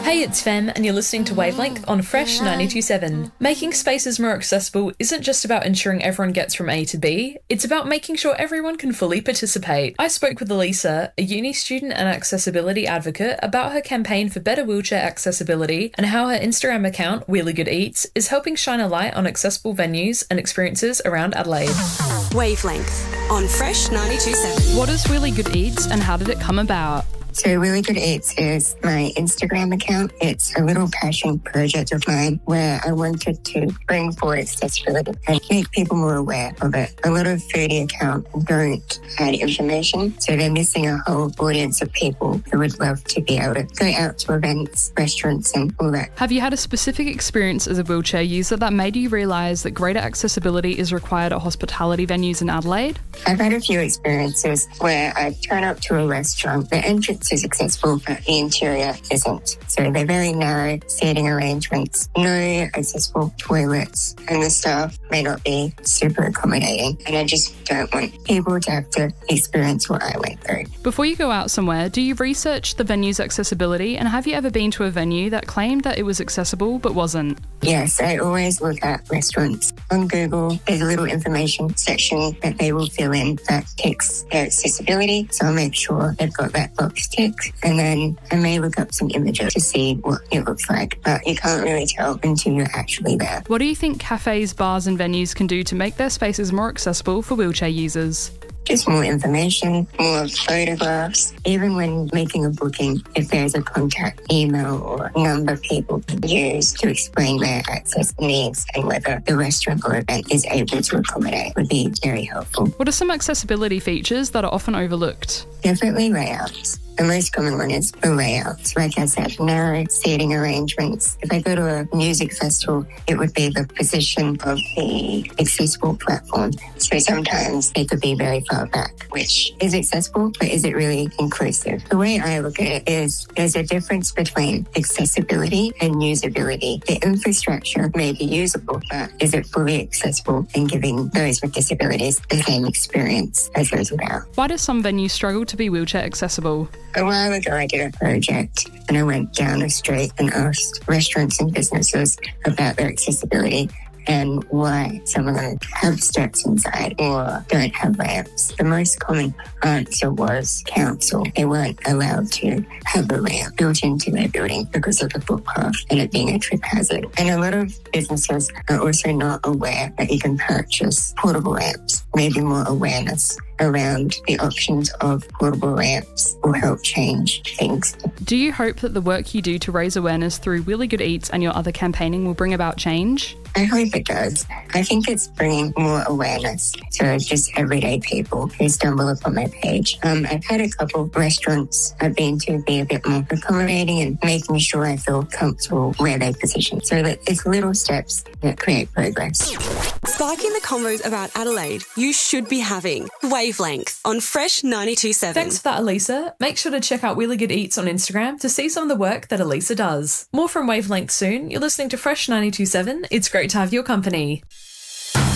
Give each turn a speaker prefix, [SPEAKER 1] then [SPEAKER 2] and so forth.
[SPEAKER 1] Hey, it's Fem, and you're listening to Wavelength on Fresh 92.7. Making spaces more accessible isn't just about ensuring everyone gets from A to B, it's about making sure everyone can fully participate. I spoke with Elisa, a uni student and accessibility advocate, about her campaign for better wheelchair accessibility and how her Instagram account, Really Good Eats, is helping shine a light on accessible venues and experiences around Adelaide.
[SPEAKER 2] Wavelength on Fresh 92.7.
[SPEAKER 1] What is Really Good Eats and how did it come about?
[SPEAKER 3] So Really Good Eats is my Instagram account. It's a little passion project of mine where I wanted to bring forward accessibility and make people more aware of it. A lot of foodie accounts don't add information, so they're missing a whole audience of people who would love to be able to go out to events, restaurants and all that.
[SPEAKER 1] Have you had a specific experience as a wheelchair user that made you realise that greater accessibility is required at hospitality venues in Adelaide?
[SPEAKER 3] I've had a few experiences where I've turned up to a restaurant. The entrance is accessible, but the interior isn't. So they're very narrow seating arrangements, no accessible toilets, and the staff may not be super accommodating. And I just don't want people to have to experience what I went through.
[SPEAKER 1] Before you go out somewhere, do you research the venue's accessibility, and have you ever been to a venue that claimed that it was accessible but wasn't?
[SPEAKER 3] Yes, I always look at restaurants. On Google, there's a little information section that they will fill in that ticks their accessibility. So I'll make sure they've got that box ticked. And then I may look up some images to see what it looks like. But you can't really tell until you're actually there.
[SPEAKER 1] What do you think cafes, bars and venues can do to make their spaces more accessible for wheelchair users?
[SPEAKER 3] Just more information, more photographs. Even when making a booking, if there's a contact email or number people can use to explain their access needs and whether the restaurant or event is able to accommodate would be very helpful.
[SPEAKER 1] What are some accessibility features that are often overlooked?
[SPEAKER 3] Definitely layouts. The most common one is the layouts. Like I said, narrow seating arrangements. If I go to a music festival, it would be the position of the accessible platform. So sometimes they could be very far back, which is accessible, but is it really inclusive? The way I look at it is there's a difference between accessibility and usability. The infrastructure may be usable, but is it fully accessible and giving those with disabilities the same experience as those without?
[SPEAKER 1] Why do some venues struggle to be wheelchair accessible?
[SPEAKER 3] A while ago, I did a project and I went down the street and asked restaurants and businesses about their accessibility and why some of them have steps inside or don't have ramps. The most common answer was council. They weren't allowed to have a ramp built into their building because of the footpath and it being a trip hazard. And a lot of businesses are also not aware that you can purchase portable ramps. Maybe more awareness around the options of portable ramps will help change things.
[SPEAKER 1] Do you hope that the work you do to raise awareness through Really Good Eats and your other campaigning will bring about change?
[SPEAKER 3] I hope it does. I think it's bringing more awareness to just everyday people who stumble upon my page. I've had a couple of restaurants I've been to be a bit more accommodating and making sure I feel comfortable where they position. So that it's little steps that create progress.
[SPEAKER 2] Sparking the convos about Adelaide you should be having. Wavelength on Fresh 92.7.
[SPEAKER 1] Thanks for that, Elisa. Make sure to check out Really Good Eats on Instagram to see some of the work that Elisa does. More from Wavelength soon. You're listening to Fresh 92.7. It's great to have your company.